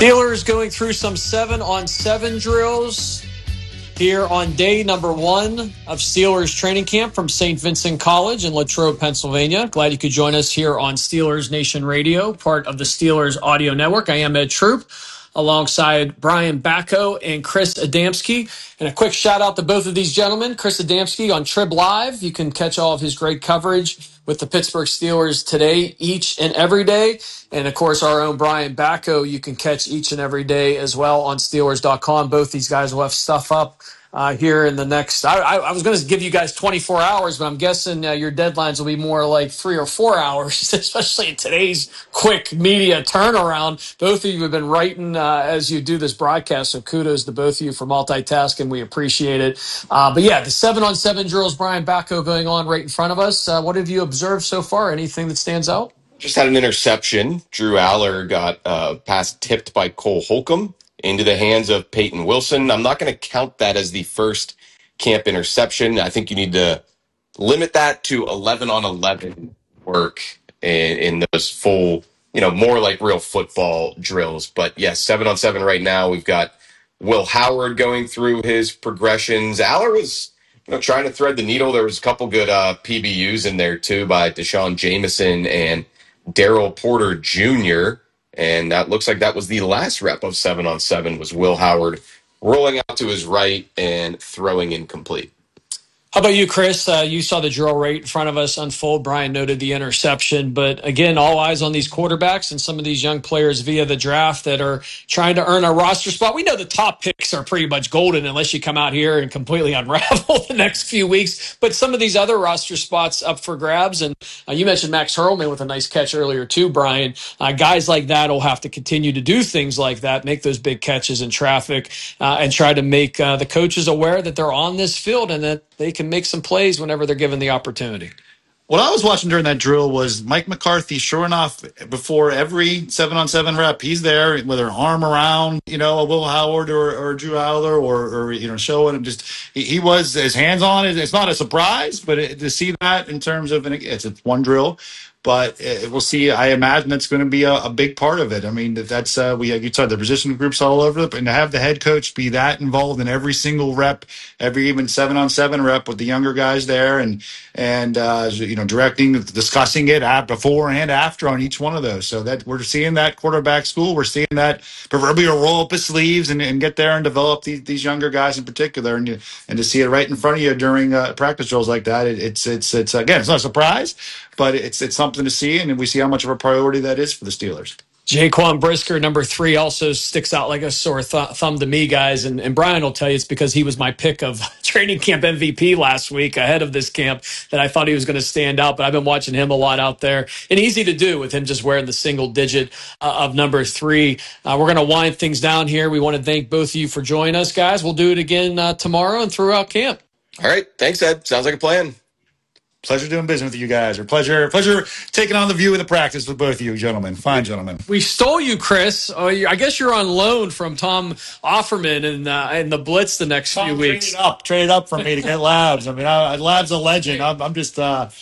Steelers going through some 7-on-7 drills here on day number 1 of Steelers training camp from St. Vincent College in Latrobe, Pennsylvania. Glad you could join us here on Steelers Nation Radio, part of the Steelers Audio Network. I am Ed Troop, alongside Brian Bacco and Chris Adamski. And a quick shout out to both of these gentlemen. Chris Adamski on Trib Live. You can catch all of his great coverage with the Pittsburgh Steelers today, each and every day. And, of course, our own Brian Bacco, you can catch each and every day as well on Steelers.com. Both these guys will have stuff up here in the next, I was going to give you guys 24 hours, but I'm guessing your deadlines will be more like 3 or 4 hours, especially in today's quick media turnaround. Both of you have been writing as you do this broadcast, so kudos to both of you for multitasking. We appreciate it. But yeah, the 7-on-7 drills, Brian Bacco, going on right in front of us. What have you observed so far? Anything that stands out? Just had an interception. Drew Aller got a pass tipped by Cole Holcomb into the hands of Peyton Wilson. I'm not going to count that as the first camp interception. I think you need to limit that to 11-on-11 work in those full, more like real football drills. But yes, 7-on-7 right now. We've got Will Howard going through his progressions. Aller was trying to thread the needle. There was a couple good PBUs in there too by Deshaun Jameson and Daryl Porter Jr., and that looks like that was the last rep of 7-on-7 was Will Howard rolling out to his right and throwing incomplete. How about you, Chris? You saw the drill right in front of us unfold. Brian noted the interception. But again, all eyes on these quarterbacks and some of these young players via the draft that are trying to earn a roster spot. We know the top picks are pretty much golden unless you come out here and completely unravel the next few weeks. But some of these other roster spots up for grabs. And you mentioned Max Hurlman with a nice catch earlier too, Brian. Guys like that will have to continue to do things like that, make those big catches in traffic, and try to make the coaches aware that they're on this field and that they can make some plays whenever they're given the opportunity. What I was watching during that drill was Mike McCarthy, sure enough, before every 7-on-7 rep, he's there with an arm around, a Will Howard or Drew Aller or showing him just, he was as hands-on. It's not a surprise, but to see that in terms of, it's one drill, but we'll see. I imagine that's going to be a big part of it. I mean, that's you saw the position groups all over it, and to have the head coach be that involved in every single rep, every even 7-on-7 rep with the younger guys there, and directing, discussing it before and after on each one of those. So that we're seeing that quarterback school. We're seeing that proverbial roll up his sleeves and get there and develop these younger guys in particular, and to see it right in front of you during practice drills like that. It's again, it's not a surprise, but it's something to see, and we see how much of a priority that is for the Steelers. Jaquan Brisker, number 3, also sticks out like a sore thumb to me, guys. And Brian will tell you it's because he was my pick of training camp MVP last week ahead of this camp that I thought he was going to stand out. But I've been watching him a lot out there. And easy to do with him just wearing the single digit of number 3. We're going to wind things down here. We want to thank both of you for joining us, guys. We'll do it again tomorrow and throughout camp. All right. Thanks, Ed. Sounds like a plan. Pleasure doing business with you guys. Or pleasure taking on the view of the practice with both of you gentlemen. Fine gentlemen. We stole you, Chris. I guess you're on loan from Tom Offerman and the Blitz the next few weeks. Traded up for me to get Labs. I mean, Labs a legend. I'm just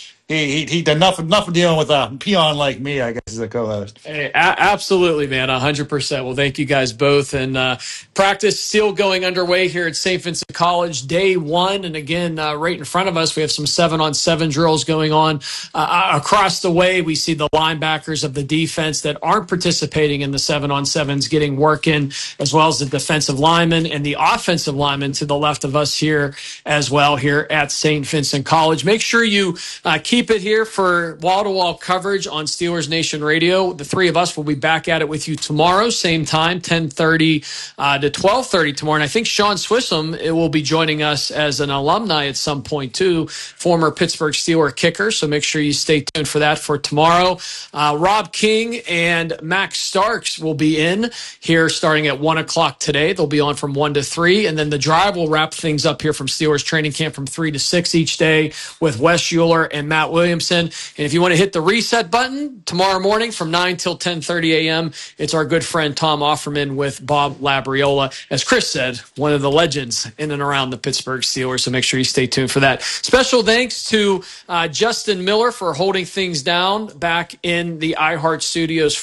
he did enough of dealing with a peon like me, I guess, as a co-host. Hey, absolutely, man, 100%. Well, thank you guys both. And practice still going underway here at St. Vincent College, day 1. And again, right in front of us, we have some 7-on-7 drills going on across the way. We see the linebackers of the defense that aren't participating in the 7-on-7s getting work in, as well as the defensive linemen and the offensive linemen to the left of us here as well here at St. Vincent College. Make sure you keep it here for wall-to-wall coverage on Steelers Nation Radio. The 3 of us will be back at it with you tomorrow, same time, 10:30 to 12:30 tomorrow. And I think Sean Swissum will be joining us as an alumni at some point too, former Pittsburgh Steeler kicker. So make sure you stay tuned for that for tomorrow. Rob King and Max Starks will be in here starting at 1 o'clock today. They'll be on from 1 to 3. And then the drive will wrap things up here from Steelers training camp from 3 to 6 each day with Wes Euler and Matt Williamson. And if you want to hit the reset button tomorrow morning from 9 till 10:30 a.m., it's our good friend Tom Offerman with Bob Labriola. As Chris said, one of the legends in and around the Pittsburgh Steelers, so make sure you stay tuned for that. Special thanks to Justin Miller for holding things down back in the iHeart Studios